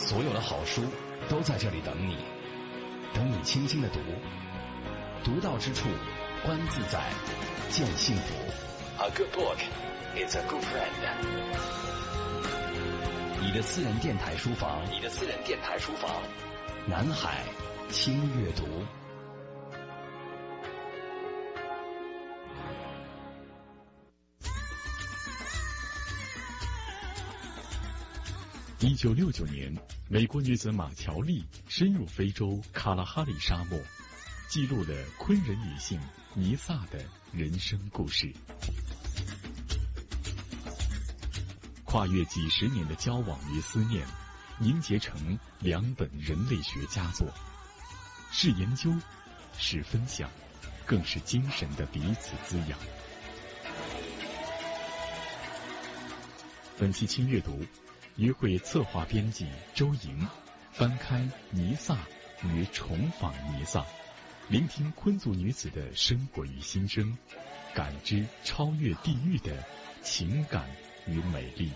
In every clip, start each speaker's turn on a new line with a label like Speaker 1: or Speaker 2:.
Speaker 1: 所有的好书都在这里等你，等你轻轻的读，读到之处，观自在，见幸福。A good book is a good friend。你的私人电台书房，你的私人电台书房，南海轻阅读。
Speaker 2: 1969年，美国女子马乔丽深入非洲卡拉哈里沙漠，记录了昆人女性尼萨的人生故事。跨越几十年的交往与思念，凝结成2本人类学佳作，是研究，是分享，更是精神的彼此滋养。本期轻阅读，约会策划编辑周莹翻开尼萨与重访尼萨，聆听昆族女子的生活与心声，感知超越地域的情感与美丽。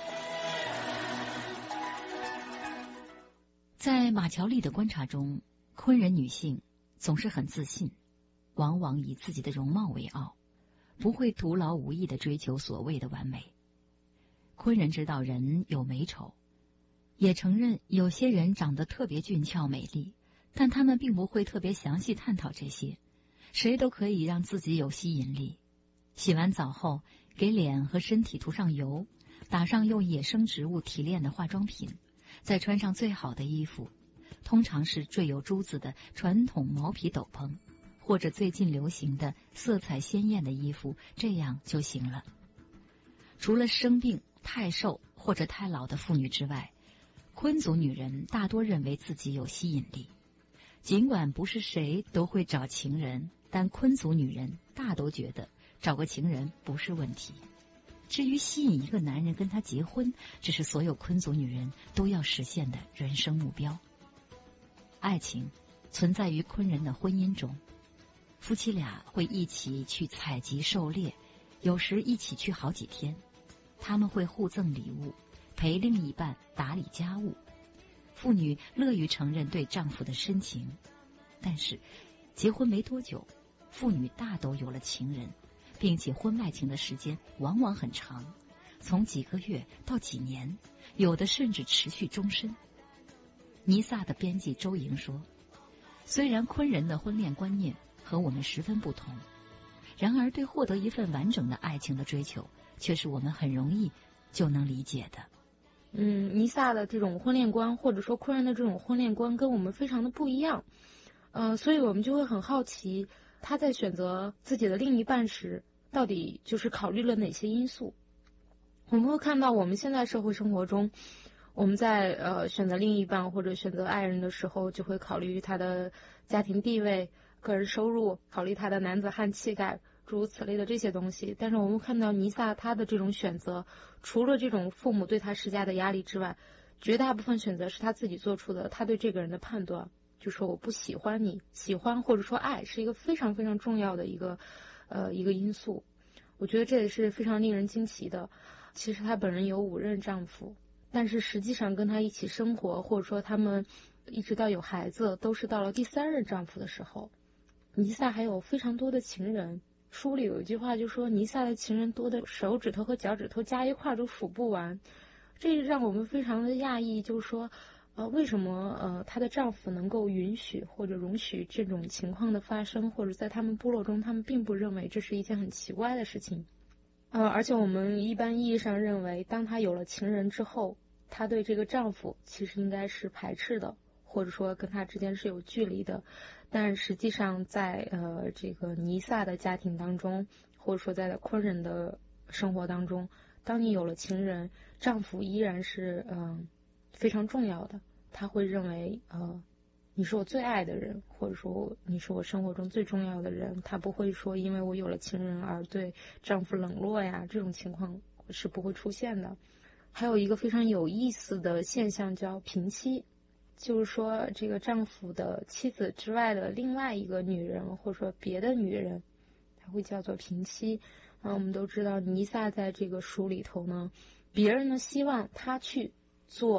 Speaker 3: 在马乔丽的观察中，昆人女性总是很自信，往往以自己的容貌为傲，不会徒劳无益地追求所谓的完美。昆人知道人有美丑，也承认有些人长得特别俊俏美丽，但他们并不会特别详细探讨这些，谁都可以让自己有吸引力。洗完澡后，给脸和身体涂上油，打上用野生植物提炼的化妆品，再穿上最好的衣服，通常是缀有珠子的传统毛皮斗篷，或者最近流行的色彩鲜艳的衣服，这样就行了。除了生病、太瘦或者太老的妇女之外，昆族女人大多认为自己有吸引力。尽管不是谁都会找情人，但昆族女人大都觉得找个情人不是问题。至于吸引一个男人跟他结婚，这是所有昆族女人都要实现的人生目标。爱情存在于昆人的婚姻中，夫妻俩会一起去采集狩猎，有时一起去好几天。他们会互赠礼物，陪另一半打理家务。妇女乐于承认对丈夫的深情，但是结婚没多久，妇女大都有了情人，并且婚外情的时间往往很长，从几个月到几年，有的甚至持续终身。尼萨的编辑周莹说，虽然昆人的婚恋观念和我们十分不同，然而对获得一份完整的爱情的追求却是我们很容易就能理解的。
Speaker 4: 尼萨的这种婚恋观，或者说昆人的这种婚恋观跟我们非常的不一样。所以我们就会很好奇，他在选择自己的另一半时，到底就是考虑了哪些因素。我们会看到我们现在社会生活中，我们在选择另一半或者选择爱人的时候，就会考虑他的家庭地位、个人收入，考虑他的男子汉气概，诸如此类的这些东西。但是我们看到尼萨他的这种选择，除了这种父母对他施加的压力之外，绝大部分选择是他自己做出的，他对这个人的判断，就说我不喜欢你，喜欢或者说爱是一个非常非常重要的一个因素。我觉得这也是非常令人惊奇的。其实他本人有5任丈夫，但是实际上跟他一起生活，或者说他们一直到有孩子，都是到了第3任丈夫的时候。尼萨还有非常多的情人，书里有一句话就说，尼萨的情人多的手指头和脚趾头加一块都数不完。这让我们非常的讶异，就是说为什么她的丈夫能够允许或者容许这种情况的发生，或者在他们部落中他们并不认为这是一件很奇怪的事情。而且我们一般意义上认为，当她有了情人之后，她对这个丈夫其实应该是排斥的，或者说跟他之间是有距离的。但实际上在这个尼萨的家庭当中，或者说在昆人的生活当中，当你有了情人，丈夫依然是非常重要的。他会认为你是我最爱的人，或者说你是我生活中最重要的人。他不会说因为我有了情人而对丈夫冷落呀，这种情况是不会出现的。还有一个非常有意思的现象叫平妻，就是说这个丈夫的妻子之外的另外一个女人，或者说别的女人，它会叫做平妻。我们都知道尼萨在这个书里头呢，别人呢希望他去做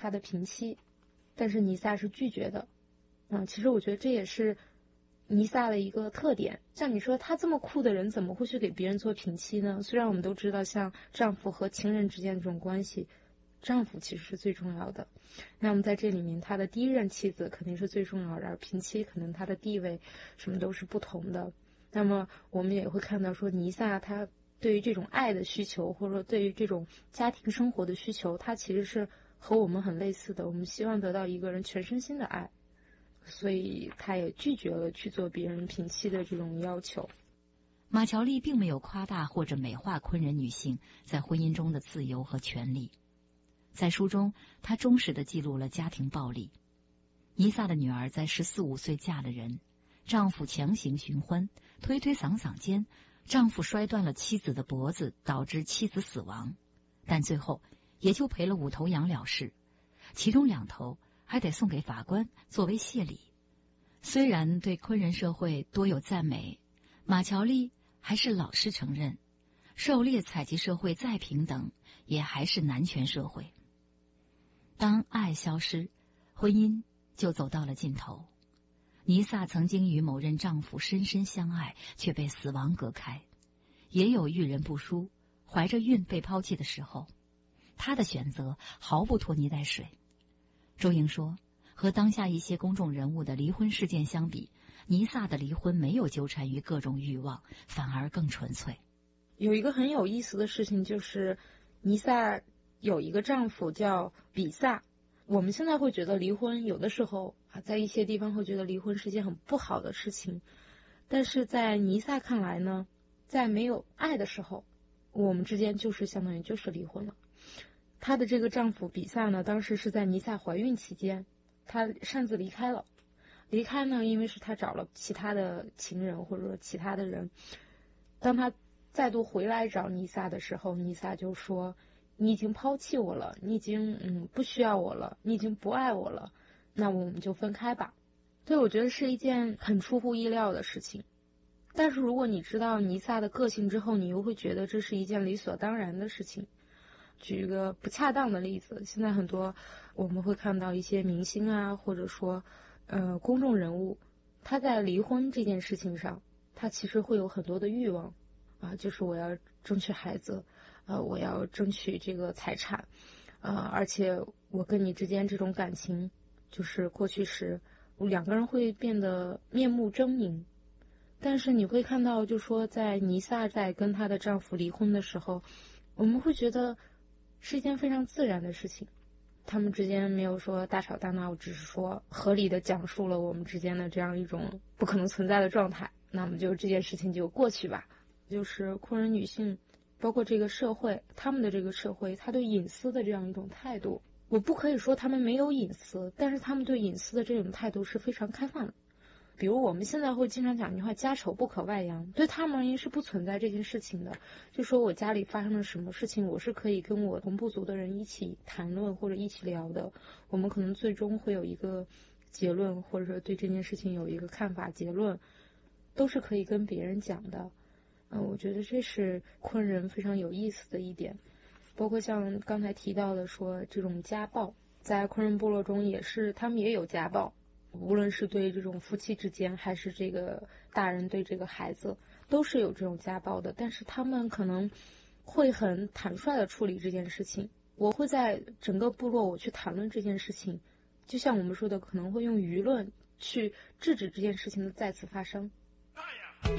Speaker 4: 他的平妻，但是尼撒是拒绝的。其实我觉得这也是尼撒的一个特点。像你说他这么酷的人怎么会去给别人做平妻呢？虽然我们都知道像丈夫和情人之间的这种关系，丈夫其实是最重要的，那么在这里面他的第一任妻子肯定是最重要的，而平妻可能他的地位什么都是不同的。那么我们也会看到说尼撒他对于这种爱的需求，或者说对于这种家庭生活的需求，他其实是和我们很类似的。我们希望得到一个人全身心的爱，所以他也拒绝了去做别人平妻的这种要求。
Speaker 3: 马乔丽并没有夸大或者美化昆人女性在婚姻中的自由和权利。在书中，她忠实地记录了家庭暴力。尼撒的女儿在14、15岁嫁了人，丈夫强行寻婚，推推搡搡间，丈夫摔断了妻子的脖子，导致妻子死亡，但最后也就赔了5头羊了事，其中2头还得送给法官作为谢礼。虽然对昆人社会多有赞美，马乔丽还是老实承认，狩猎采集社会再平等，也还是男权社会。当爱消失，婚姻就走到了尽头。尼撒曾经与某任丈夫深深相爱，却被死亡隔开，也有遇人不淑，怀着孕被抛弃的时候。她的选择毫不拖泥带水。周莹说，和当下一些公众人物的离婚事件相比，尼撒的离婚没有纠缠于各种欲望，反而更纯粹。
Speaker 4: 有一个很有意思的事情，就是尼撒有一个丈夫叫比萨。我们现在会觉得离婚有的时候在一些地方会觉得离婚是一件很不好的事情，但是在尼撒看来呢，在没有爱的时候，我们之间就是相当于就是离婚了。她的这个丈夫比萨呢，当时是在尼撒怀孕期间，他擅自离开了。离开呢，因为是他找了其他的情人或者说其他的人。当他再度回来找尼撒的时候，尼撒就说，你已经抛弃我了，你已经不需要我了，你已经不爱我了，那我们就分开吧。所以我觉得是一件很出乎意料的事情。但是如果你知道尼撒的个性之后，你又会觉得这是一件理所当然的事情。举一个不恰当的例子，现在很多我们会看到一些明星啊，或者说公众人物，他在离婚这件事情上，他其实会有很多的欲望就是我要争取孩子，我要争取这个财产，而且我跟你之间这种感情，就是过去时2个人会变得面目狰狞。但是你会看到，就说在尼撒在跟她的丈夫离婚的时候，我们会觉得是一件非常自然的事情。他们之间没有说大吵大闹，只是说合理的讲述了我们之间的这样一种不可能存在的状态，那么就这件事情就过去吧。就是昆人女性包括这个社会，他们的这个社会，他对隐私的这样一种态度，我不可以说他们没有隐私，但是他们对隐私的这种态度是非常开放的。比如我们现在会经常讲一句话，家丑不可外扬，对他们而言是不存在这件事情的。就说我家里发生了什么事情，我是可以跟我同部族的人一起谈论或者一起聊的，我们可能最终会有一个结论，或者说对这件事情有一个看法结论，都是可以跟别人讲的。我觉得这是昆人非常有意思的一点。包括像刚才提到的说这种家暴，在昆人部落中也是，他们也有家暴，无论是对这种夫妻之间，还是这个大人对这个孩子，都是有这种家暴的。但是他们可能会很坦率的处理这件事情。我会在整个部落我去谈论这件事情，就像我们说的，可能会用舆论去制止这件事情的再次发生。